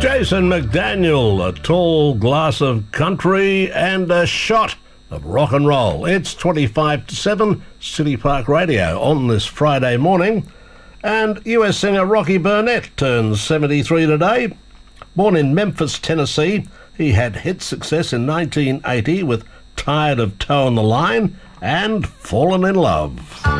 Jason McDaniel, a tall glass of country and a shot of rock and roll. It's 25 to 7, City Park Radio on this Friday morning. And US singer Rocky Burnett turns 73 today. Born in Memphis, Tennessee, he had hit success in 1980 with Tired of Toeing the Line and Fallen in Love.